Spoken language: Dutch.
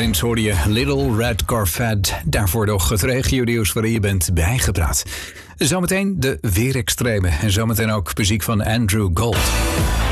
Prince hoorde je Little Red Corvette. Daarvoor nog het regionieuws waarin je bent bijgepraat. Zometeen de weerextreme en zometeen ook muziek van Andrew Gold.